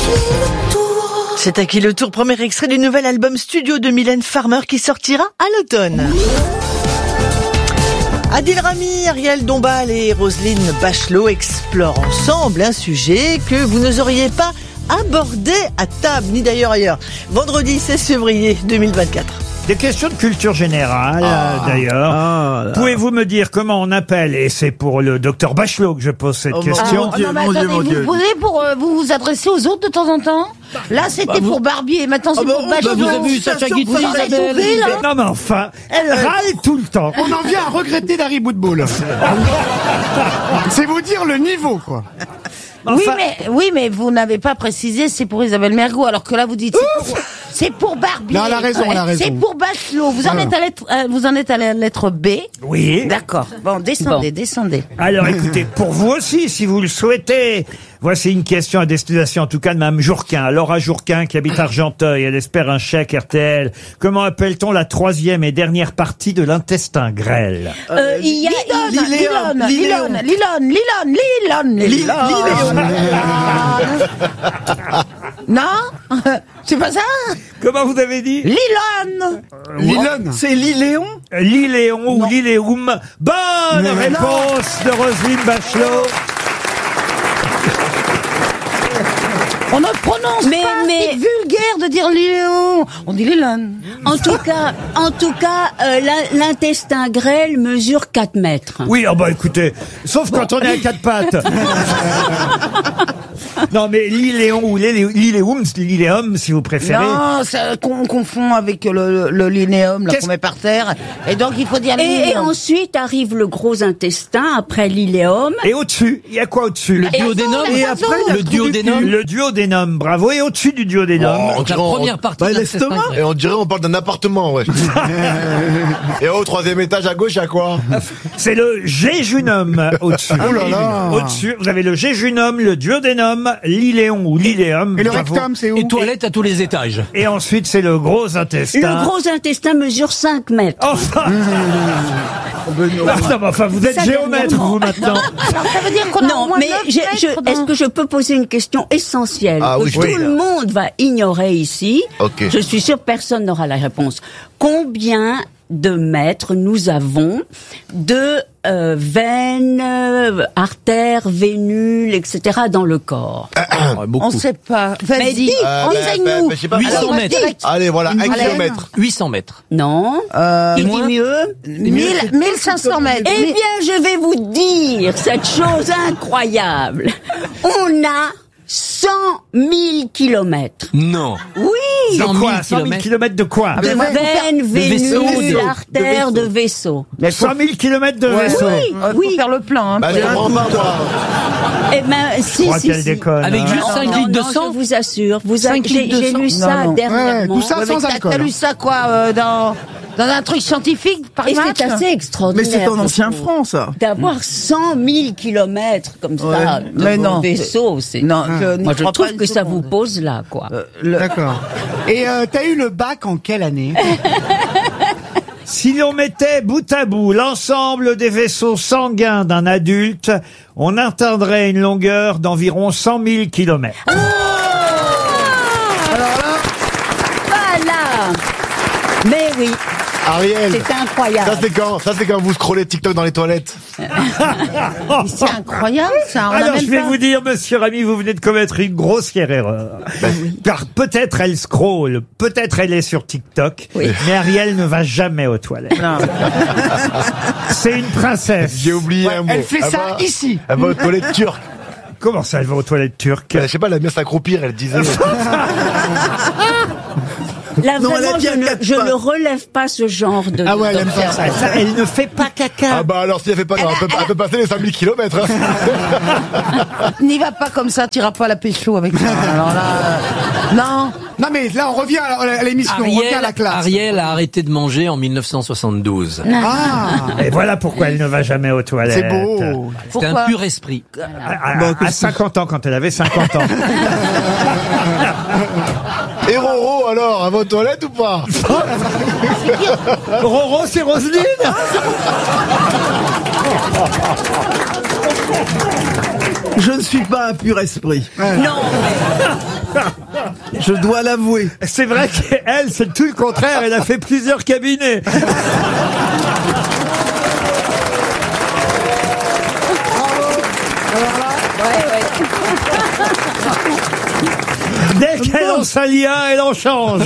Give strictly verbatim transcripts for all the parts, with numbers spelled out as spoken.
C'est à qui le tour, premier extrait du nouvel album studio de Mylène Farmer qui sortira à l'automne. Adil Rami, Ariel Dombal et Roselyne Bachelot explorent ensemble un sujet que vous n'oseriez pas aborder à table, ni d'ailleurs ailleurs. Vendredi seize février deux mille vingt-quatre. Des questions de culture générale, ah, d'ailleurs. Ah, Pouvez-vous me dire comment on appelle, et c'est pour le docteur Bachelot que je pose cette oh, question. Mon Dieu, oh, non, mon Dieu, attendez, mon Dieu. Vous posez pour euh, vous vous adresser aux autres de temps en temps. Là, c'était bah, vous... pour Barbier, maintenant c'est oh, pour bah, Bachelot. Bah, vous avez vu Sacha Guitry, vous avez trouvé, là. Non mais enfin, elle râle tout le temps. On en vient à regretter Dari Boudboul. C'est vous dire le niveau, quoi. Enfin... Oui, mais, oui, mais vous n'avez pas précisé, c'est pour Isabelle Mergo, alors que là, vous dites, c'est pour, c'est pour Barbier. Non, elle a raison, elle a raison. C'est pour Bachelot. Vous en voilà. êtes à lettre, euh, vous en êtes à la lettre B. Oui. D'accord. Bon, descendez, bon. descendez. Alors, écoutez, pour vous aussi, si vous le souhaitez, voici une question à destination, en tout cas, de Mme Jourquin. Laura Jourquin, qui habite Argenteuil, elle espère un chèque R T L. Comment appelle-t-on la troisième et dernière partie de l'intestin grêle? Euh, il y a Lilone, Lilone, Lilone, Lilone, Lilone, Lilone. Non, c'est pas ça. Comment vous avez dit? Lilone. Euh, Lilone. C'est Liléon? Liléon ou Liléum. Bonne non. réponse de Roselyne Bachelot. On ne prononce mais, pas, mais... c'est vulgaire de dire Léon. On dit Lilone. En tout cas, en tout cas, euh, l'intestin grêle mesure quatre mètres. Oui, oh bah écoutez, sauf bon. Quand on est à quatre pattes. Non mais Liléon ou Liléum, Liléum si vous préférez. Non, ça, on confond avec le, le linéum là, qu'on met par terre. Et donc il faut dire Et, et ensuite arrive le gros intestin, après l'iléum. Et au-dessus, il y a quoi au-dessus? Le duodénum. Et après, le duodénum. Le duodénum, bravo. Et au-dessus du duodénum? Oh, la première partie bah, de l'intestin grêle. Et on dirait on parle d'un appartement, ouais. Et au troisième étage à gauche, il y a quoi? C'est le jéjunum au-dessus. Oh là là. Au-dessus, vous avez le jéjunum, le duodénum, l'iléon ou l'iléum. Et le bravo. rectum, c'est où? Et toilettes à tous les étages. Et ensuite, c'est le gros intestin. Le gros intestin mesure cinq mètres. Enfin, enfin, enfin vous êtes Ça, géomètre, vous, maintenant. Alors ça veut dire qu'on a au Non, moins mais neuf je, mètres je, dans- est-ce que je peux poser une question essentielle Ah que oui, tout oui, le monde va ignorer ici? Ok. Je suis sûre que personne n'aura la réponse. Combien de mètres nous avons de euh, veines, euh, artères, vénules, et cetera dans le corps? On sait pas. Mais Vas-y, dis, Euh, enseigne-nous. bah, bah, je sais pas. huit cents Alors, mètres. Allez, voilà, un Allez. kilomètre. huit cents mètres. Non. Euh, Qui dit moins. mieux? mille cinq cents mètres. Eh bien, je vais vous dire cette chose incroyable. On a cent mille kilomètres. Non. Oui! De cent quoi? mille cent mille kilomètres de quoi? De ouais, veines, vaisseaux, vénules, de- artères, de vaisseaux. Mais faut, cent mille kilomètres de vaisseau. Oui, euh, faut oui. faire le plein. Hein. Bah, je comprends pas, moi. Eh ben, si, Je crois si, qu'elle si. déconne. Avec hein. juste Non, cinq non, litres de non, sang. je vous assure. Vous cinq a- j'ai litres de j'ai sang. lu ça Non, non. dernièrement. Ouais, tout ça Ouais, mais sans t'as- alcool. T'as lu ça quoi euh, dans dans un truc scientifique par Et match? c'est assez extraordinaire. Mais c'est en ancien de- franc, ça. D'avoir cent mille kilomètres comme ça Ouais. de Mais vos non. vaisseaux, c'est... Non, je n'y Moi, je crois trouve pas que une ça vous seconde. pose là, quoi. Euh, le- D'accord. Et euh, t'as eu le bac en quelle année? Si l'on mettait bout à bout l'ensemble des vaisseaux sanguins d'un adulte, on atteindrait une longueur d'environ cent mille kilomètres. Voilà. Mais oui, Ariel. c'est incroyable. Ça c'est quand, ça c'est quand vous scrollez TikTok dans les toilettes. C'est incroyable, ça. On a Alors même je vais pas- vous dire, monsieur Rami, vous venez de commettre une grossière erreur. Car peut-être elle scrolle, peut-être elle est sur TikTok, Oui. mais Ariel ne va jamais aux toilettes. Non. C'est une princesse. J'ai oublié un mot. Elle fait ça va- ici. Elle va aux toilettes turques. Comment ça, elle va aux toilettes turques? Euh, Je sais pas, elle aime bien s'accroupir, elle disait. Là, Non, elle a vraiment, dit je, à ne, quatre je pattes. ne relève pas ce genre de... Ah ouais, elle aime pas ça. Ça, elle ne fait pas caca. Ah bah alors si elle fait pas, non, elle, peut, elle peut passer les cinq mille kilomètres. Hein. N'y va pas comme ça, t'iras pas à la pécho avec ça. Alors là, euh, non. Non mais là on revient à à l'émission, on revient à Ariel, la classe. Ariel a arrêté de manger en mille neuf cent soixante-douze. Ah, Et voilà pourquoi elle ne va jamais aux toilettes. c'est beau. C'était un Pourquoi pur esprit. À, à- à cinquante ans, quand elle avait cinquante ans. Et Roro alors, elle va aux toilettes ou pas? Roro, c'est Roselyne. Je ne suis pas un pur esprit. Non, mais Je dois l'avouer. C'est vrai qu'elle, c'est tout le contraire. Elle a fait plusieurs cabinets. Dès qu'elle lance un lien, elle en change.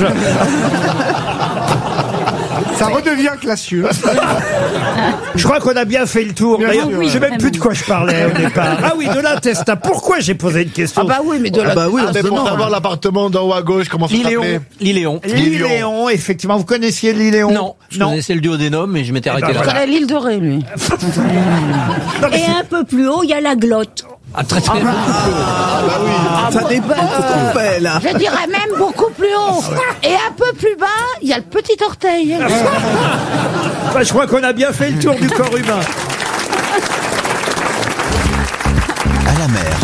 Ça redevient classieux. Je crois qu'on a bien fait le tour. Bien D'ailleurs, sûr, je sais ouais. même plus de quoi je parlais au départ. Ah oui, de l'intestin. Pourquoi j'ai posé une question? Ah bah oui, mais de la... Ah bah oui, Ah, mais pour non. savoir l'appartement d'en haut à gauche, comment ça s'appelait? L'iléon. L'Iléon, effectivement. Vous connaissiez l'Iléon? Non, je connaissais le duodénum, mais je m'étais arrêté ben là. voilà. Il connaît l'île de Ré, lui. Non, mais Et un peu plus haut, il y a la glotte. Ah, très très Ça dépend ce qu'on fait, là. Je dirais même beaucoup plus haut. Et un peu plus bas, il y a le petit orteil. Bah, je crois qu'on a bien fait le tour du corps humain. À la mer,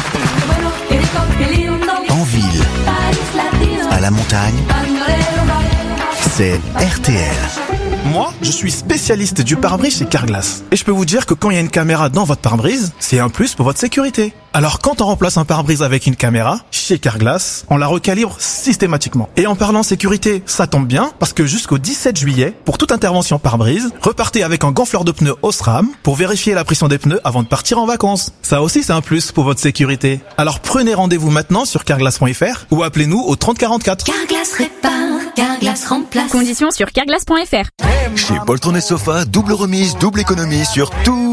en ville, à la montagne, c'est R T L. Moi, je suis spécialiste du pare-brise chez Carglass. Et je peux vous dire que quand il y a une caméra dans votre pare-brise, c'est un plus pour votre sécurité. Alors quand on remplace un pare-brise avec une caméra, chez Carglass, on la recalibre systématiquement. Et en parlant sécurité, ça tombe bien, parce que jusqu'au dix-sept juillet, pour toute intervention pare-brise, repartez avec un gonfleur de pneus Osram pour vérifier la pression des pneus avant de partir en vacances. Ça aussi, c'est un plus pour votre sécurité. Alors prenez rendez-vous maintenant sur carglass point f r ou appelez-nous au trente quarante-quatre. Carglass répare, Carglass remplace. Conditions sur carglass point f r. Chez Poltron et Sofa, double remise, double économie sur tous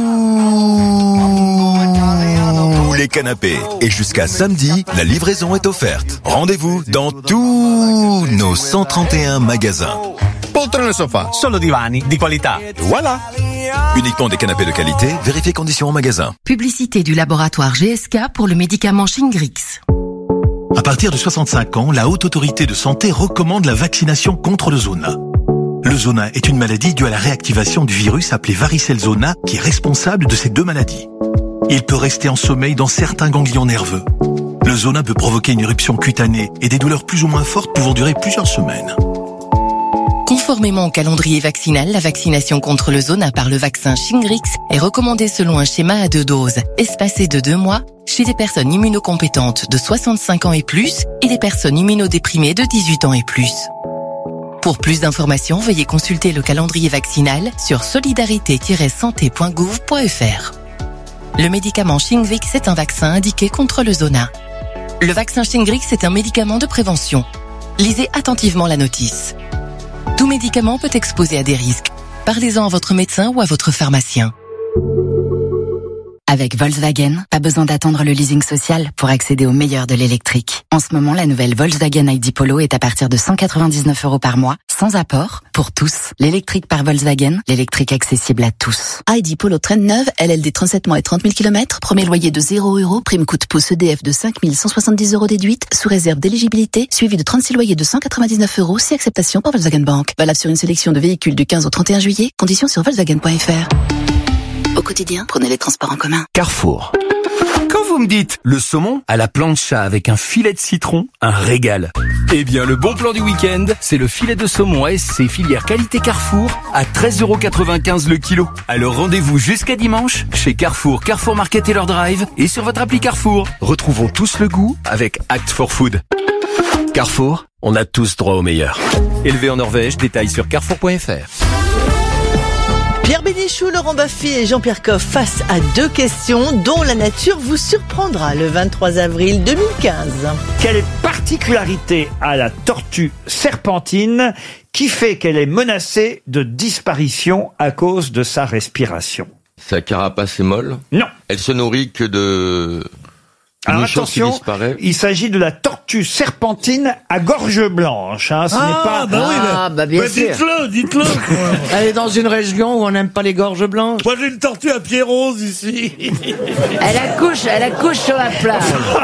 les canapés. Et jusqu'à samedi, la livraison est offerte. Rendez-vous dans tous nos cent trente et un magasins. Poltron e Sofa, solo divani di qualità. Voilà. Uniquement des canapés de qualité, vérifiez conditions en magasin. Publicité du laboratoire G S K pour le médicament Shingrix. À partir de soixante-cinq ans, la Haute Autorité de Santé recommande la vaccination contre le zona. Le zona est une maladie due à la réactivation du virus appelé varicelle zona qui est responsable de ces deux maladies. Il peut rester en sommeil dans certains ganglions nerveux. Le zona peut provoquer une éruption cutanée et des douleurs plus ou moins fortes pouvant durer plusieurs semaines. Conformément au calendrier vaccinal, la vaccination contre le zona par le vaccin Shingrix est recommandée selon un schéma à deux doses, espacé de deux mois, chez des personnes immunocompétentes de soixante-cinq ans et plus et des personnes immunodéprimées de dix-huit ans et plus. Pour plus d'informations, veuillez consulter le calendrier vaccinal sur solidarité tiret santé point gouv point f r. Le médicament Shingrix est un vaccin indiqué contre le zona. Le vaccin Shingrix est un médicament de prévention. Lisez attentivement la notice. Tout médicament peut exposer à des risques. Parlez-en à votre médecin ou à votre pharmacien. Avec Volkswagen, pas besoin d'attendre le leasing social pour accéder au meilleur de l'électrique. En ce moment, la nouvelle Volkswagen I D Polo est à partir de cent quatre-vingt-dix-neuf euros par mois, sans apport, pour tous. L'électrique par Volkswagen, l'électrique accessible à tous. I D Polo traîne neuve, L L D trente-sept mois et trente mille kilomètres, premier loyer de zéro euros, prime coup de pouce E D F de cinq mille cent soixante-dix euros déduite, sous réserve d'éligibilité, suivi de trente-six loyers de cent quatre-vingt-dix-neuf euros, si acceptation par Volkswagen Bank. Valable sur une sélection de véhicules du quinze au trente et un juillet, conditions sur volkswagen point f r. Au quotidien, prenez les transports en commun. Carrefour. Quand vous me dites le saumon à la plancha avec un filet de citron, un régal. Eh bien, le bon plan du week-end, c'est le filet de saumon A S C filière qualité Carrefour à treize euros quatre-vingt-quinze le kilo. Alors rendez-vous jusqu'à dimanche chez Carrefour, Carrefour Market et leur drive et sur votre appli Carrefour. Retrouvons tous le goût avec Act for Food. Carrefour, on a tous droit au meilleur. Élevé en Norvège, détails sur carrefour point f r. Pierre Bénichou, Laurent Baffy et Jean-Pierre Coff face à deux questions dont la nature vous surprendra le vingt-trois avril deux mille quinze. Quelle particularité a la tortue serpentine qui fait qu'elle est menacée de disparition à cause de sa respiration? Sa carapace est molle? Non. Elle se nourrit que de... Alors Une chose qui attention, disparaît. il s'agit de la tortue serpentine à gorge blanche. Hein. Ce Ah, n'est pas... bah oui, Ah, bah bien bah, sûr. dites-le, dites-le. Elle est dans une région où on n'aime pas les gorges blanches. Moi, j'ai une tortue à pieds roses ici. Elle accouche, elle accouche sur la plage.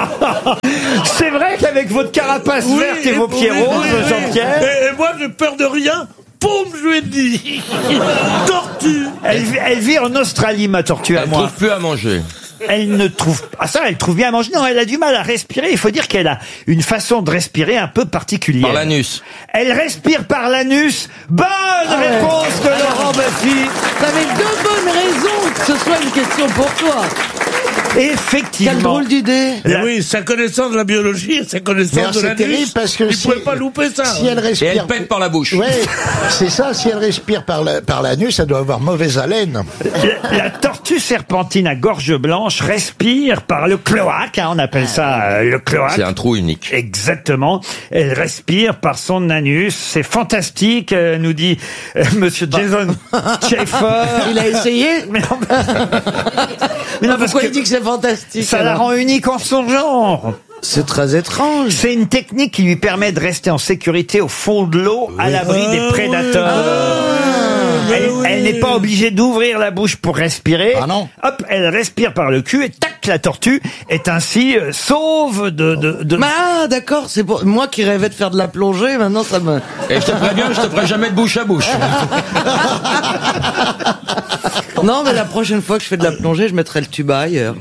C'est vrai qu'avec votre carapace Oui, verte et vos oui, pieds oui, roses, oui, oui. Jean-Pierre... Et, et moi, j'ai peur de rien. Poum, je lui ai dit. Tortue. Elle, vit- elle vit en Australie, ma tortue à Elle moi. trouve plus à manger. Elle ne trouve ah ça, elle trouve bien à manger. Non, elle a du mal à respirer. Il faut dire qu'elle a une façon de respirer un peu particulière. Par l'anus. Elle respire par l'anus. Bonne Ah ouais. réponse de Laurent Baffy. T'avais deux bonnes raisons que ce soit une question pour toi. Effectivement. Quelle drôle d'idée. La- Oui, sa connaissance de la biologie, sa Mais connaissance alors, de c'est la terrible parce que il si, pouvait pas louper ça. si elle Et respire, elle pète par la bouche. ouais, c'est ça. Si elle respire par la, par l'anus, ça doit avoir mauvaise haleine. La, la tortue serpentine à gorge blanche respire par le cloaque, hein, on appelle ça euh, le cloaque. C'est un trou unique. Exactement. Elle respire par son anus. C'est fantastique, euh, nous dit euh, Monsieur Jason Schaeffer. Il a essayé. Mais non, mais non, parce Pourquoi que il dit que c'est fantastique ça la alors rend unique en son genre. C'est très étrange. C'est une technique qui lui permet de rester en sécurité au fond de l'eau, à l'abri des Ah, prédateurs. oui. Elle, Ah, oui. elle n'est pas obligée d'ouvrir la bouche pour respirer. Ah non. Hop, elle respire par le cul et tac, la tortue est ainsi euh, sauve de... de, de... Mais ah, d'accord, c'est pour moi qui rêvais de faire de la plongée, maintenant ça me... Et je te préviens, je te ferai jamais de bouche à bouche. Non, mais la prochaine fois que je fais de la plongée, je mettrai le tuba ailleurs.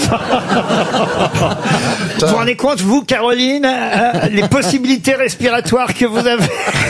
Vous vous rendez compte, vous, Caroline, euh, les possibilités respiratoires que vous avez?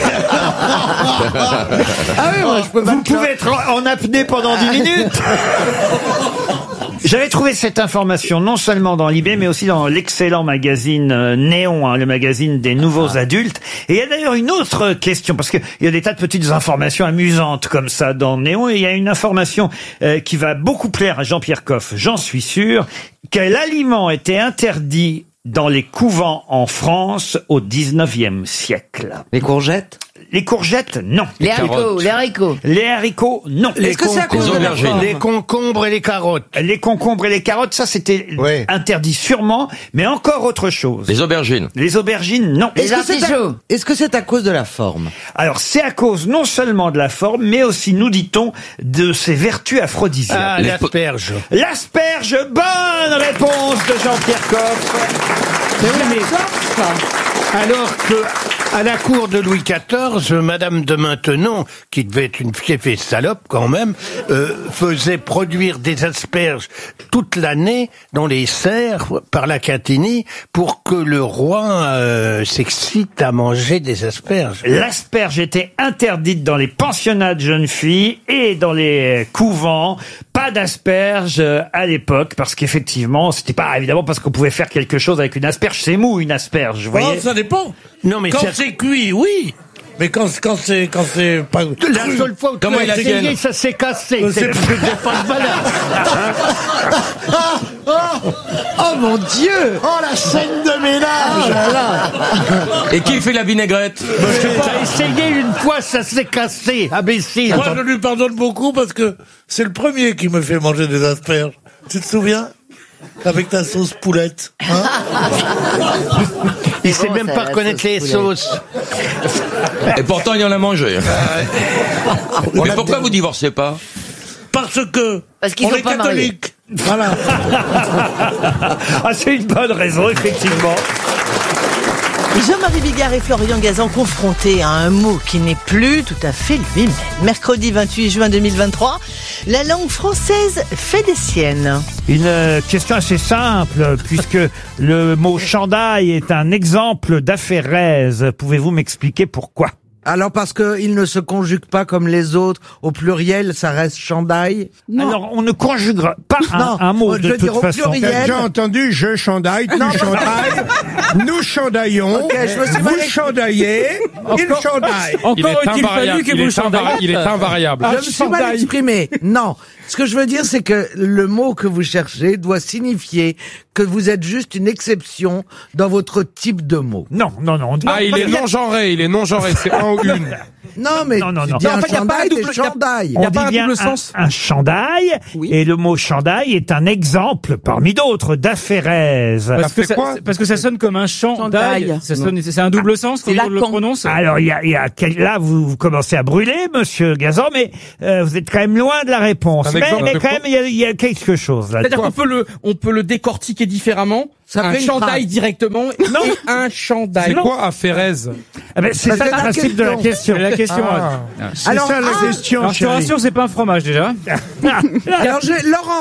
Ah oui, moi je peux pas Vous me pouvez être en, en apnée pendant dix minutes. J'avais trouvé cette information non seulement dans Libé, mais aussi dans l'excellent magazine euh, Néon, hein, le magazine des nouveaux adultes. Et il y a d'ailleurs une autre question, parce qu'il y a des tas de petites informations amusantes comme ça dans Néon, et il y a une information euh, qui va beaucoup plaire à Jean-Pierre Coff, j'en suis sûr. Quel aliment était interdit dans les couvents en France au dix-neuvième siècle? Les courgettes? Les courgettes, non. Les haricots, les haricots. Les haricots, non. Est-ce que c'est à cause de la forme? Les concombres et les carottes. Les concombres et les carottes, ça c'était Ouais. interdit sûrement, mais encore autre chose. Les aubergines. Les aubergines, non. Est-ce que c'est à... Est-ce que c'est à cause de la forme? Alors c'est à cause non seulement de la forme, mais aussi, nous dit-on, de ses vertus aphrodisiaques. Ah, l'asperge. L'asperge, bonne réponse de Jean-Pierre Coff. Mais oui, mais alors que à la cour de Louis quatorze, Madame de Maintenon, qui devait être une fiefée salope quand même, euh, faisait produire des asperges toute l'année dans les serres par la Catinine pour que le roi euh, s'excite à manger des asperges. L'asperge était interdite dans les pensionnats de jeunes filles et dans les couvents. Pas d'asperges euh, à l'époque, parce qu'effectivement, c'était pas évidemment parce qu'on pouvait faire quelque chose avec une asperge. C'est mou, une asperge, vous voyez. Oh, ça dépend. Non, mais quand ça- c'est cuit, oui. Mais quand, quand c'est quand c'est pas La cru. seule fois où tu Comment as il a essayé, gagné ça s'est cassé. Euh, C'est c'est- parce que j'ai pas de valeur. Oh mon Dieu! Oh, la scène de ménage. Oh là là. Et qui fait la vinaigrette? T'as essayé une fois, ça s'est cassé, imbécile. Moi, je lui pardonne beaucoup parce que c'est le premier qui me fait manger des asperges. Tu te souviens? Avec ta sauce poulette. Hein? Il sait bon, même ça, pas la reconnaître sauce les poulet. sauces. Et pourtant, il en a mangé. Mais pourquoi vous divorcez pas? Parce que Parce qu'ils on sont est pas mariés. catholique. Voilà. Ah, c'est une bonne raison, effectivement. Jean-Marie Bigard et Florian Gazan confrontés à un mot qui n'est plus tout à fait lui-même. Mercredi vingt-huit juin deux mille vingt-trois, la langue française fait des siennes. Une euh, question assez simple, puisque le mot chandail est un exemple d'aphérèse. Pouvez-vous m'expliquer pourquoi? Alors parce qu'il ne se conjugue pas comme les autres, au pluriel, ça reste chandail. Alors, on ne conjuguera pas un, Non, un mot je de veux dire toute au façon. pluriel. T'as déjà entendu je chandaille, tu Non, mais- chandailles, nous chandaillons, Ok, je me suis mal vous ex- chandaillez, il chandaille. Encore est-il fallu que vous chandailliez. Il est invariable. Je me suis mal exprimé. Non. Ce que je veux dire, c'est que le mot que vous cherchez doit signifier que vous êtes juste une exception dans votre type de mot. Non, non, non. Ah, il est non-genré, il est non-genré, c'est un ou une. Non, mais Non, non, tu non. dis Non, en un fait, y a pas un chandail, double- des y a- chandails. y a On pas dit un bien double un, sens un chandail, et le mot chandail est un exemple parmi d'autres d'aphérèse. Parce que, ça, parce que ça sonne comme un chandail. Ça sonne, c'est un double sens quand on le prononce. Alors, il y a, il y a quel- là, vous, vous commencez à brûler, monsieur Gazan, mais euh, vous êtes quand même loin de la réponse. Un Mais, exemple mais de quand quoi même, il y a, il y a quelque chose là. C'est-à-dire qu'on peut le, on peut le décortiquer différemment. Ça un fait une chandail phrase. directement Non. et un chandail. C'est quoi aphérèse? Ah ben, c'est Bah, ça c'est le la principe de la question. question. C'est la question. Ah, ouais. c'est Alors, ça la ah, question, Alors, je te chérie. rassure, c'est pas un fromage déjà. Alors, je- Laurent,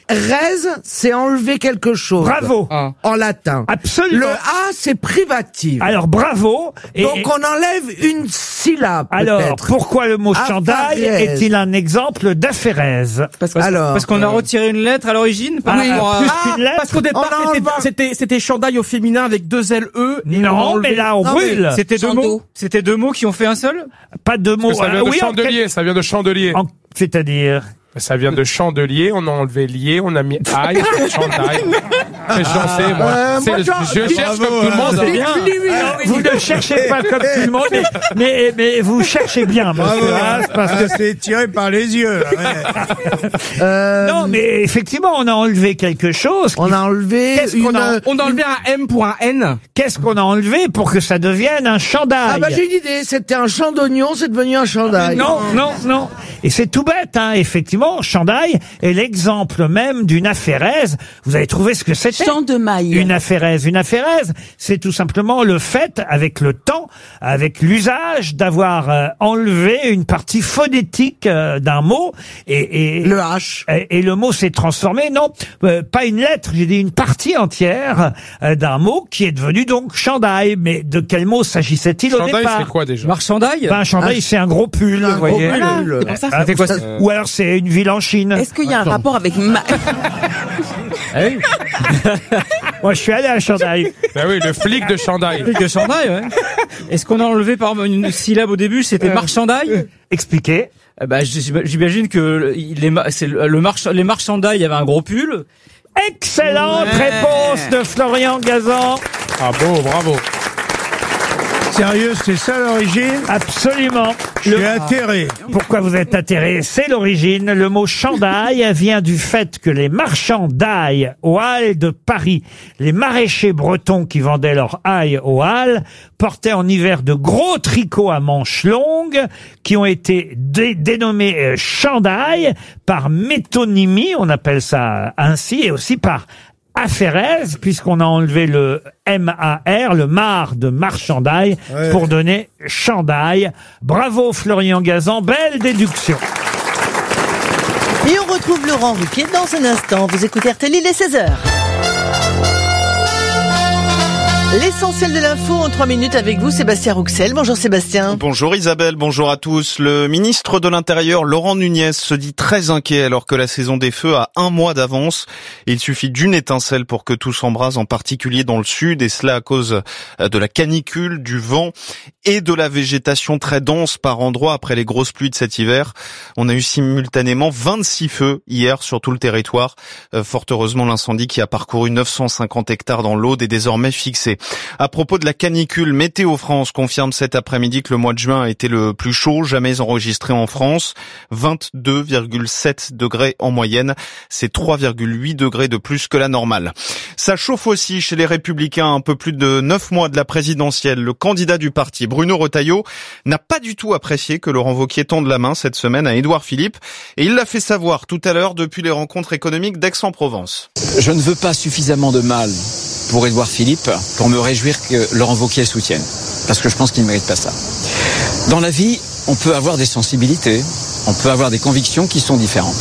Res, c'est enlever quelque chose. Bravo. Ah. En latin. Absolument. Le A, c'est privatif. Alors bravo. Et, Donc on enlève une syllabe. alors, peut-être. pourquoi le mot chandail Aphérèse. est-il un exemple d'aphérèse? Parce, Alors, parce qu'on a euh, retiré une lettre à l'origine par Oui. rapport à- Plus Ah, qu'une lettre. Parce qu'au départ, On en c'était- va- c'était c'était chandail au féminin avec deux L E. et on a Non, enlevé- mais là on Non, mais brûle. C'était deux Chandeau. mots. C'était deux mots qui ont fait un seul. Pas de mots. Ça vient Euh, de oui, en chandelier, ça vient de chandelier. quel- en- C'est-à-dire. Ça vient de chandelier, on a enlevé lié, on a mis aïe, chandail. Mais j'en sais, moi. Euh, C'est- moi, je, j'en- je cherche comme tout le monde. C'est bien. Vous ne cherchez pas comme tout le monde, mais, mais, mais vous cherchez bien, monsieur Haas, parce que c'est tiré par les yeux. euh, non, mais effectivement, on a enlevé quelque chose. on a enlevé Qu'est-ce qu'on une... a- On a enlevé un M pour un N. Qu'est-ce qu'on a enlevé pour que ça devienne un chandail? Ah bah j'ai une idée, c'était un champ d'oignon, c'est devenu un chandail. Non, non, non. Et c'est tout bête, hein. Effectivement, chandail est l'exemple même d'une aphérèse. Vous avez trouvé ce que c'était? Champ de maille. Une aphérèse. Une aphérèse, c'est tout simplement le fait, avec le temps, avec l'usage, d'avoir euh, enlevé une partie phonétique euh, d'un mot. Et, et Le H. Et, et le mot s'est transformé, non, euh, pas une lettre, j'ai dit une partie entière euh, d'un mot qui est devenu donc chandail. Mais de quel mot s'agissait-il au Chandail, départ? c'est quoi déjà? Marchandail. Ben, un chandail, c'est un gros pull, un vous gros voyez. pull. Voilà, le- c'est pour ça. Ah, c'est quoi ça Ou alors c'est une ville en Chine. Est-ce qu'il y a un rapport avec ma... Moi, je suis allé à Chandail. Ben oui, le flic de chandail. Truc de chandail, ouais. Est-ce qu'on a enlevé par une syllabe au début? C'était Euh, marchandail. Expliquez. Eh ben, j'im- j'imagine que les, ma- c'est le, le march, les marchandailles, il y avait un gros pull. Excellente Ouais. réponse de Florian Gazan. Ah bon, bravo. Sérieux, c'est ça l'origine? Absolument. Je suis atterré. Pourquoi vous êtes atterré? C'est l'origine. Le mot chandail vient du fait que les marchands d'ail aux Halles de Paris, les maraîchers bretons qui vendaient leur ail aux Halles, portaient en hiver de gros tricots à manches longues qui ont été dé- dénommés euh, chandail par métonymie, on appelle ça ainsi, et aussi par aphérèse, puisqu'on a enlevé le M A R, le mar de marchandail, Ouais. pour donner chandail. Bravo Florian Gazan, belle déduction. Et on retrouve Laurent Ruquier dans un instant. Vous écoutez R T L, il est seize heures. L'essentiel de l'info en trois minutes avec vous, Sébastien Rouxel. Bonjour Sébastien. Bonjour Isabelle, bonjour à tous. Le ministre de l'Intérieur, Laurent Nunez, se dit très inquiet alors que la saison des feux a un mois d'avance. Il suffit d'une étincelle pour que tout s'embrase, en particulier dans le sud, et cela à cause de la canicule, du vent et de la végétation très dense par endroits après les grosses pluies de cet hiver. On a eu simultanément vingt-six feux hier sur tout le territoire. Euh, fort heureusement, l'incendie qui a parcouru neuf cent cinquante hectares dans l'Aude est désormais fixé. À propos de la canicule, Météo France confirme cet après-midi que le mois de juin a été le plus chaud jamais enregistré en France. vingt-deux virgule sept degrés en moyenne. C'est trois virgule huit degrés de plus que la normale. Ça chauffe aussi chez les Républicains. Un peu plus de neuf mois de la présidentielle. Le candidat du parti, Bruno Retailleau, n'a pas du tout apprécié que Laurent Wauquiez tende la main cette semaine à Édouard Philippe. Et il l'a fait savoir tout à l'heure depuis les rencontres économiques d'Aix-en-Provence. Je ne veux pas suffisamment de mal pour Édouard Philippe pour me réjouir que Laurent Wauquiez soutienne. Parce que je pense qu'il ne mérite pas ça. Dans la vie, on peut avoir des sensibilités, on peut avoir des convictions qui sont différentes.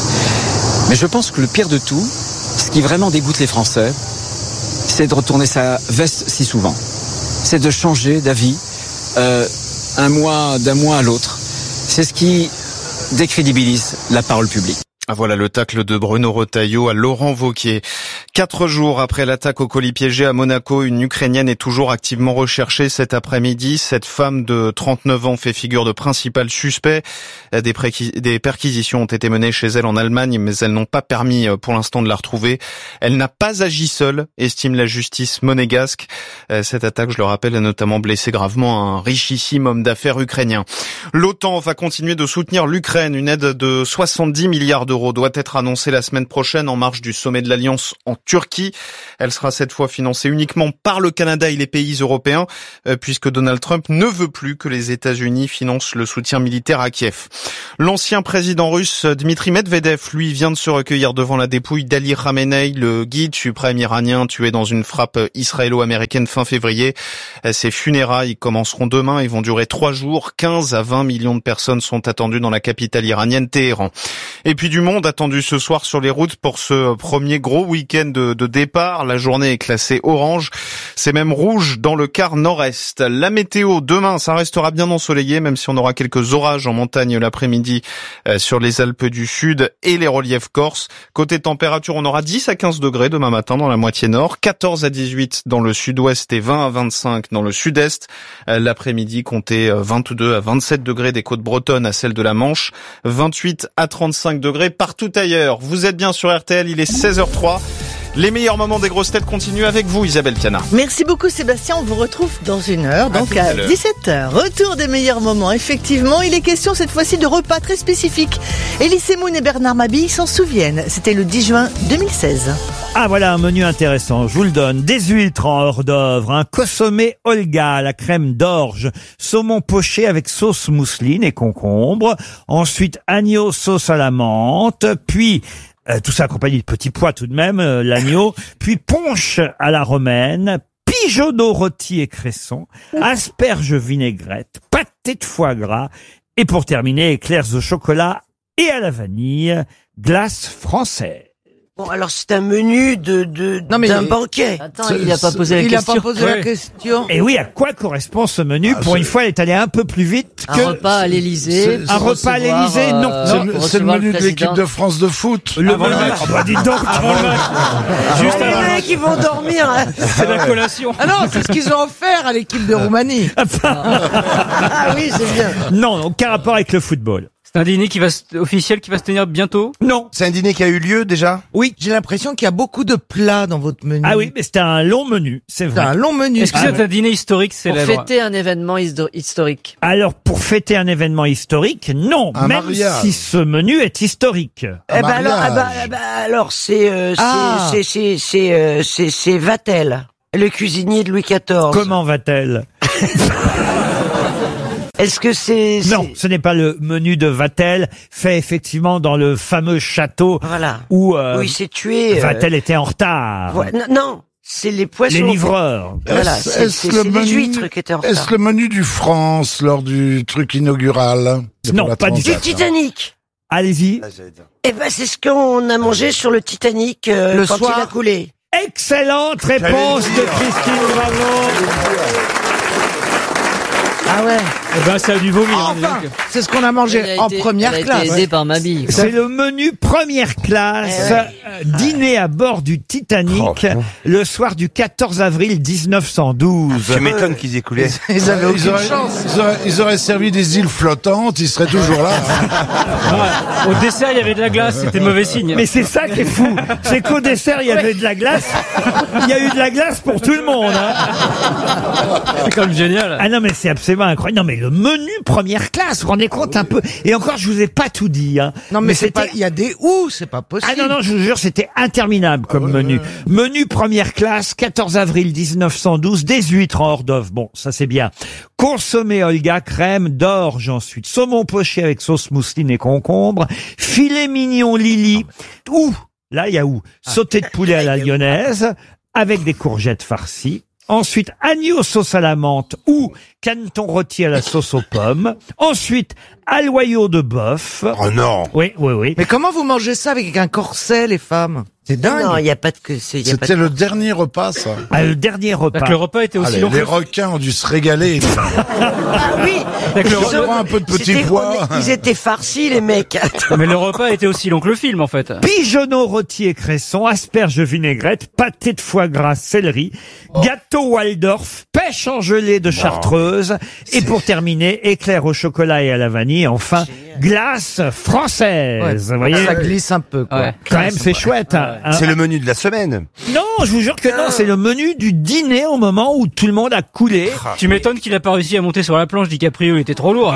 Mais je pense que le pire de tout, ce qui vraiment dégoûte les Français, c'est de retourner sa veste si souvent. C'est de changer d'avis euh, un mois d'un mois à l'autre. C'est ce qui décrédibilise la parole publique. Voilà le tacle de Bruno Retailleau à Laurent Wauquiez. Quatre jours après l'attaque au colis piégé à Monaco, une Ukrainienne est toujours activement recherchée cet après-midi. Cette femme de trente-neuf ans fait figure de principal suspect. Des, préquis- des perquisitions ont été menées chez elle en Allemagne, mais elles n'ont pas permis pour l'instant de la retrouver. Elle n'a pas agi seule, estime la justice monégasque. Cette attaque, je le rappelle, a notamment blessé gravement un richissime homme d'affaires ukrainien. L'OTAN va continuer de soutenir l'Ukraine. Une aide de soixante-dix milliards d'euros doit être annoncée la semaine prochaine en marge du sommet de l'Alliance en Turquie. Elle sera cette fois financée uniquement par le Canada et les pays européens, euh, puisque Donald Trump ne veut plus que les États-Unis financent le soutien militaire à Kiev. L'ancien président russe Dmitri Medvedev, lui, vient de se recueillir devant la dépouille d'Ali Khamenei, le guide suprême iranien tué dans une frappe israélo-américaine fin février. Ces funérailles commenceront demain et vont durer trois jours. quinze à vingt millions de personnes sont attendues dans la capitale iranienne, Téhéran. Et puis du monde attendu ce soir sur les routes pour ce premier gros week-end de, de départ. La journée est classée orange. C'est même rouge dans le quart nord-est. La météo, demain, ça restera bien ensoleillé, même si on aura quelques orages en montagne l'après-midi euh, sur les Alpes du Sud et les reliefs corses. Côté température, on aura dix à quinze degrés demain matin dans la moitié nord, quatorze à dix-huit dans le sud-ouest et vingt à vingt-cinq dans le sud-est. Euh, l'après-midi, comptez vingt-deux à vingt-sept degrés des côtes bretonnes à celles de la Manche, vingt-huit à trente-cinq degrés partout ailleurs. Vous êtes bien sur R T L, il est seize heures trois. Les meilleurs moments des grosses têtes continuent avec vous, Isabelle Piana. Merci beaucoup Sébastien, on vous retrouve dans une heure, donc à, à dix-sept heures. Retour des meilleurs moments, effectivement, il est question cette fois-ci de repas très spécifiques. Elie Semoun et Bernard Mabille s'en souviennent, c'était le dix juin deux mille seize. Ah voilà un menu intéressant, je vous le donne. Des huîtres en hors d'œuvre, un consommé Olga à la crème d'orge, saumon poché avec sauce mousseline et concombre, ensuite agneau sauce à la menthe, puis... Euh, tout ça accompagné de petits pois tout de même, euh, l'agneau, puis ponche à la romaine, pigeonneau rôti et cresson, asperges vinaigrette, pâté de foie gras, et pour terminer, éclairs au chocolat et à la vanille, glace française. Bon, alors c'est un menu de, de Non, mais d'un il- banquet. Attends, il a pas posé la Il question. a pas posé la Ouais. question. Et oui, à quoi correspond ce menu? Ah, Pour c'est- une fois, elle est allée un peu plus vite Un que... repas à l'Élysée. Un pour repas à recevoir, l'Élysée, non. euh, Non, pour C'est le recevoir menu de l'équipe président. de France de foot. Le Avant menu- le match. Ah bah, dis donc, Avant le match. Juste Les avant- mecs, ils vont dormir. hein. C'est la collation. Ah non, c'est ce qu'ils ont offert à l'équipe de Roumanie. Ah oui, c'est bien. Non, aucun rapport avec le football. C'est un dîner qui va se- officiel qui va se tenir bientôt. Non. C'est un dîner qui a eu lieu déjà? Oui. J'ai l'impression qu'il y a beaucoup de plats dans votre menu. Ah oui, mais c'était un long menu, c'est C'est vrai. un long menu. Est-ce que c'est un dîner historique Pour célèbre? fêter un événement histo- historique. Alors, pour fêter un événement historique, non, Un même mariage. si ce menu est historique. Eh ben alors, ah bah, mariage. ah bah, alors c'est euh, c'est Ah. c'est c'est c'est euh, c'est c'est Vatel, le cuisinier de Louis quatorze. Comment va-t-elle? Est-ce que c'est c'est- Non, ce n'est pas le menu de Vatel, fait effectivement dans le fameux château Voilà. où euh, Oui, c'est tué. euh, Vatel était en retard. ouais, non, non, c'est les poissons. Les livreurs. Voilà, Est-ce- c'est est-ce c'est- le c'est les menu- huîtres qui étaient en retard. Est-ce le menu du France lors du truc inaugural? C'est Non, pour la pas du Du Transat, hein. Titanic. Allez-y. Eh ben c'est ce qu'on a mangé sur le Titanic euh, Le quand soir. il a coulé. Excellente réponse de Christine Bravo. Ah ouais. Eh ben, ça a dû vomir. hein, dis Enfin, donc. c'est ce qu'on a Elle mangé a en été- première elle a classe. été aidée par Mabille. C'est le menu première classe, Eh ouais. euh, dîner à bord du Titanic, le soir du quatorze avril mille neuf cent douze. Tu m'étonnes qu'ils aient coulé. Ils avaient Ils aucune auraient, chance. ils auraient- ils auraient servi des îles flottantes, ils seraient toujours là. Ouais. Au dessert, il y avait de la glace, c'était mauvais signe. Mais c'est ça qui est fou, c'est qu'au dessert il y avait de la glace, il y a eu de la glace pour tout le monde. Hein. c'est quand même génial. Ah non mais c'est absolument incroyable. Non mais le menu première classe, vous vous rendez compte un peu. Et encore je vous ai pas tout dit. Hein. Non, mais, c'est c'était- pas, il y a des ou, c'est pas possible. Ah non, non, je vous jure, c'était interminable comme menu. Menu première classe, quatorze avril mille neuf cent douze, des huîtres en hors d'œuvre. Bon, ça c'est bien. Consommé Olga, crème d'orge ensuite. Saumon poché avec sauce mousseline et concombre. Filet mignon Lily. Ou, là il y a où sauté de poulet à la lyonnaise, avec des courgettes farcies. Ensuite, agneau sauce à la menthe ou caneton rôti à la sauce aux pommes. Ensuite, aloyau de bœuf. Oh non. Oui, oui, oui. Mais comment vous mangez ça avec un corset, les femmes? C'est dingue. Non, il y a pas de que c'est. y a pas C'était de- le dernier repas, ça. Ah, le dernier repas. Que le repas était aussi Allez, long que les le- requins ont dû se régaler. Ah oui. Avec le- Ils ont- un peu de petits c'était- pois. on est- Ils étaient farcis les mecs. Mais le repas était aussi long que le film, en fait. Pigeonneau rôti et cresson, asperges vinaigrette, pâté de foie gras, céleri, gâteau Waldorf, pêche en gelée de Chartreuse, et pour terminer, éclair au chocolat et à la vanille, et enfin, glace française. Vous voyez, Ça glisse un peu, quoi. Ouais. quand même, c'est chouette. hein, hein. C'est le menu de la semaine. Non, je vous jure que non, c'est le menu du dîner au moment où tout le monde a coulé, Tu m'étonnes qu'il a pas réussi à monter sur la planche DiCaprio, il était trop lourd.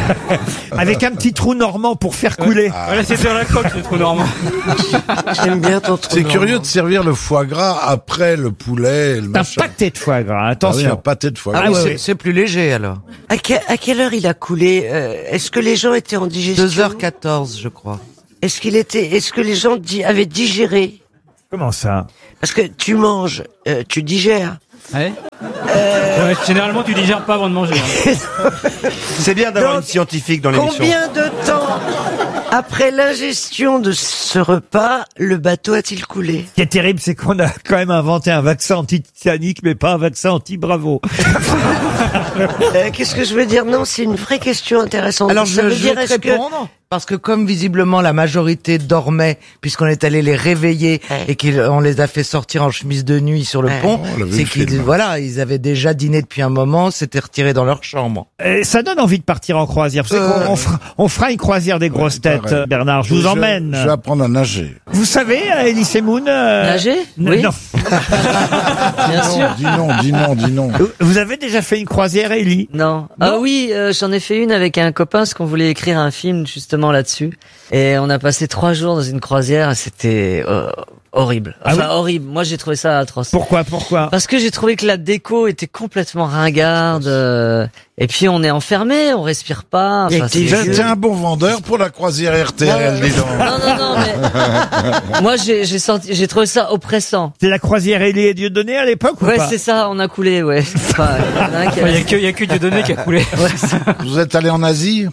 avec un petit trou normand pour faire couler. Voilà, c'était dans la coque, le trou normand. J'aime bien ton trou. C'est normand. curieux de servir le foie gras après le poulet et le Un machin. pâté de foie gras, Ah oui, attention. un pâté de foie Ah gras. oui, ouais, c'est- ouais. c'est plus léger, alors. À, que- à quelle heure il a coulé euh, Est-ce que les gens étaient en digestion deux heures quatorze, je crois. Est-ce qu'il était Est-ce que les gens di- avaient digéré Comment ça? Parce que tu manges, euh, tu digères. Ouais. Ouais, généralement, tu digères pas avant de manger. hein. C'est bien d'avoir Donc, une scientifique dans l'émission. Combien de temps Après l'ingestion de ce repas, le bateau a-t-il coulé? Ce qui est terrible, c'est qu'on a quand même inventé un vaccin anti-Titanic, mais pas un vaccin anti-Bravo. Euh, Qu'est-ce que je veux dire? Non, c'est une vraie question intéressante. Alors Ça je, veut je dire, vais te est-ce que- répondre, parce que comme visiblement la majorité dormait, puisqu'on est allé les réveiller et qu'on les a fait sortir en chemise de nuit sur le Ouais. pont, Oh, on l'a vu c'est le qu'ils film. voilà, ils avaient déjà dîné depuis un moment, s'étaient retirés dans leur chambre. Et ça donne envie de partir en croisière. Vous savez Euh, qu'on- on, fera, on fera une croisière des grosses têtes, pareil. Bernard. Je vous emmène. Je vais apprendre à nager. Vous savez, euh, Elie Moon. euh, Nager n- Oui. Non. Bien Non, sûr. dis non, dis non, dis non. Vous avez déjà fait une croisière, Elie? Non. Ah oui, euh, j'en ai fait une avec un copain parce qu'on voulait écrire un film justement là-dessus. Et on a passé trois jours dans une croisière et c'était euh, horrible. Ah Enfin oui horrible. Moi j'ai trouvé ça atroce. Pourquoi, pourquoi? Parce que j'ai trouvé que la déco était complètement ringarde. euh, et puis on est enfermé, on respire pas. Enfin, c'est T'es vieux. t'es un bon vendeur pour la croisière R T L, dis donc. Non non non mais moi j'ai j'ai senti j'ai trouvé ça oppressant. C'est la croisière Elie et Dieudonné à l'époque ou Ouais pas? c'est ça, on a coulé ouais. Enfin, il y en a un qui a- Il y a que, il y a que Dieudonné qui a coulé. Vous êtes allé en Asie?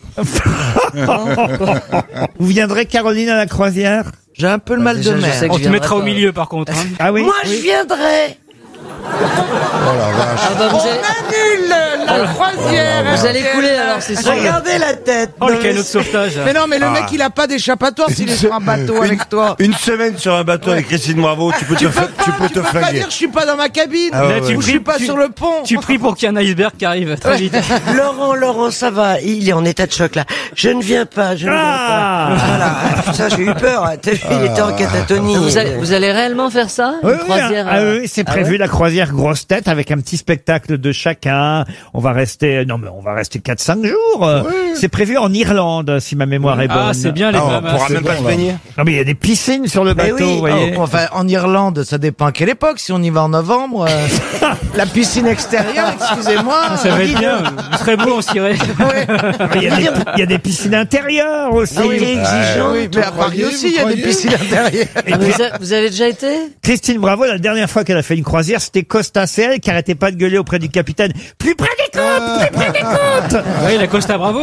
Vous viendrez, Caroline, à la croisière? J'ai un peu le mal déjà, de je mer. sais que On je te mettra au viendrai pas. milieu par contre. hein. Ah oui? Moi, je viendrai. Oh la vache. Ah bah, vous, allez, Annule la croisière. vous allez couler alors c'est sûr. Regardez la tête. Oh le Non, mais canot de sauvetage. Mais non, mais le mec il a pas d'échappatoire s'il est sur un bateau avec toi. Une semaine sur un bateau avec Christine Bravo, tu peux te, Tu peux fa- pas, tu peux tu te peux pas flinguer. dire je suis pas dans ma cabine, Ah ouais, Là, tu ouais. ou je suis pries- pas tu- sur le pont. Tu pries pour qu'il y ait un iceberg qui arrive très vite. Laurent, Laurent, ça va. Il est en état de choc là. Je ne viens pas. Je ne viens Ah pas. Voilà. Ah, putain, j'ai eu peur. hein. T'as vu, il était en catatonie. Vous allez, vous allez réellement faire ça? Oui, Une oui, croisière, ah, euh, oui, c'est ah prévu ouais la croisière grosse tête avec un petit spectacle de chacun. On va rester, non mais on va rester quatre cinq jours. Euh, C'est prévu en Irlande, si ma mémoire est bonne. Ah c'est bien les Ah, on Bahamas. pourra même pas se baigner. Non mais il y a des piscines sur le Mais bateau, oui. vous voyez. Oh, enfin, en Irlande, ça dépend à quelle époque. Si on y va en novembre, euh, la piscine extérieure, excusez-moi. Ça va être bien. Il serait beau, on s'irait. Il y, a des, il y a des piscines intérieures aussi. Ah oui, exigeant. Oui, mais à Paris croyez, aussi, vous il y a des croyez piscines intérieures. Et Ah, puis, vous, a- vous avez déjà été? Christine Bravo, la dernière fois qu'elle a fait une croisière, c'était Costa, c'est elle qui arrêtait pas de gueuler auprès du capitaine. Plus près des côtes, plus près des côtes. Oui, la Costa Bravo.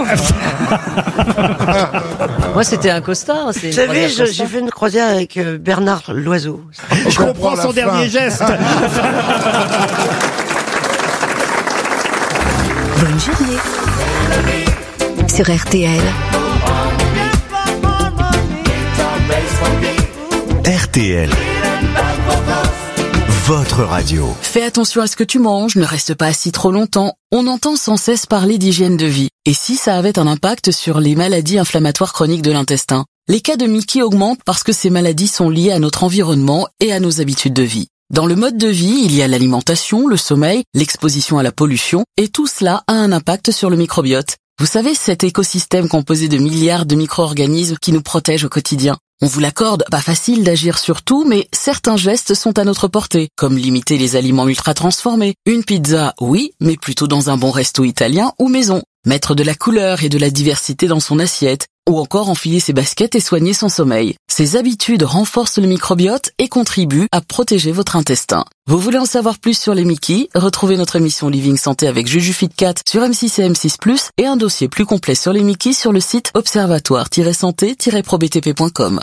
Moi c'était un costard. c'est une Vous savez, croisière je- costard. j'ai fait une croisière avec euh, Bernard Loiseau. Je comprends la son fin. dernier geste. Bonne journée sur R T L. R T L. Votre radio. Fais attention à ce que tu manges, ne reste pas assis trop longtemps. On entend sans cesse parler d'hygiène de vie. Et si ça avait un impact sur les maladies inflammatoires chroniques de l'intestin? Les cas de Mickey augmentent parce que ces maladies sont liées à notre environnement et à nos habitudes de vie. Dans le mode de vie, il y a l'alimentation, le sommeil, l'exposition à la pollution, et tout cela a un impact sur le microbiote. Vous savez, cet écosystème composé de milliards de micro-organismes qui nous protègent au quotidien. On vous l'accorde, pas facile d'agir sur tout, mais certains gestes sont à notre portée, comme limiter les aliments ultra-transformés. Une pizza, oui, mais plutôt dans un bon resto italien ou maison. Mettre de la couleur et de la diversité dans son assiette, ou encore enfiler ses baskets et soigner son sommeil. Ces habitudes renforcent le microbiote et contribuent à protéger votre intestin. Vous voulez en savoir plus sur les Mickey? Retrouvez notre émission Living Santé avec Juju Fitcat sur M six et M six plus, et un dossier plus complet sur les Mickey sur le site observatoire tiret santé tiret pro b t p point com.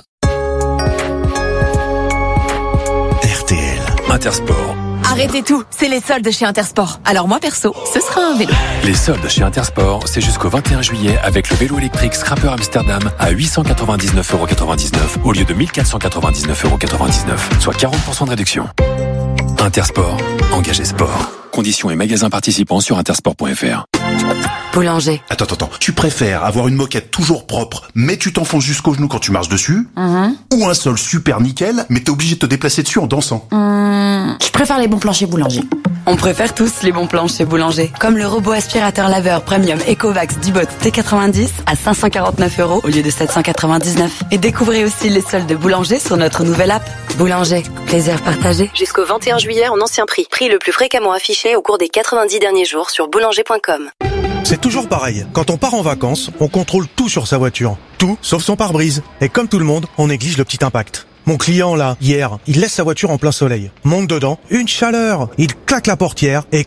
R T L. Intersport. Arrêtez tout, c'est les soldes chez Intersport. Alors moi perso, ce sera un vélo. Les soldes chez Intersport, c'est jusqu'au vingt et un juillet avec le vélo électrique Scrapper Amsterdam à huit cent quatre-vingt-dix-neuf euros quatre-vingt-dix-neuf au lieu de mille quatre cent quatre-vingt-dix-neuf euros quatre-vingt-dix-neuf, soit quarante pour cent de réduction. Intersport, engagé sport. Conditions et magasins participants sur intersport point f r. Boulanger. Attends, attends, attends. Tu préfères avoir une moquette toujours propre, mais tu t'enfonces jusqu'au genou quand tu marches dessus, Mhm. ou un sol super nickel, mais t'es obligé de te déplacer dessus en dansant? Hum, je préfère les bons plans chez Boulanger. On préfère tous les bons plans chez Boulanger. Comme le robot aspirateur laveur premium Ecovacs Dibot T quatre-vingt-dix à cinq cent quarante-neuf euros au lieu de sept cent quatre-vingt-dix-neuf. Et découvrez aussi les soldes de Boulanger sur notre nouvelle app. Boulanger, plaisir partagé. Jusqu'au vingt et un juillet en ancien prix. Prix le plus fréquemment affiché au cours des quatre-vingt-dix derniers jours sur boulanger point com. C'est toujours pareil. Quand on part en vacances, on contrôle tout sur sa voiture. Tout, sauf son pare-brise. Et comme tout le monde, on néglige le petit impact. Mon client, là, hier, il laisse sa voiture en plein soleil. Monte dedans, une chaleur. Il claque la portière et